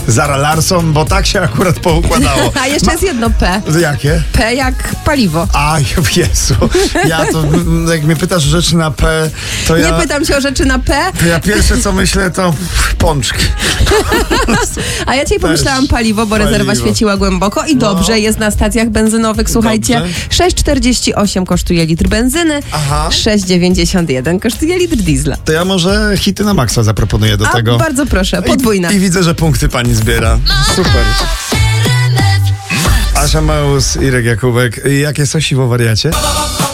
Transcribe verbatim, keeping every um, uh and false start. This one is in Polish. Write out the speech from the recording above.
Zara Larsson, bo tak się akurat poukładało. A jeszcze jest jedno P. Jakie? P jak paliwo. A, Jezu. Ja to, jak mnie pytasz o rzeczy na P, to ja... Nie pytam cię o rzeczy na P. To ja pierwsze co myślę to pączki. A ja dzisiaj pomyślałam paliwo, bo Paliwo. rezerwa świeciła głęboko i No. dobrze, jest na stacjach benzynowych, słuchajcie. Dobrze. sześć czterdzieści osiem kosztuje litr benzyny, Aha. sześć dziewięćdziesiąt jeden kosztuje litr diesla. To ja może hity na maksa zaproponuję do A tego. bardzo proszę, podwójna. I, I widzę, że punkty pani zbiera. Super. Asia Małus, Irek Jakubek. Jakie są siwo wariacie?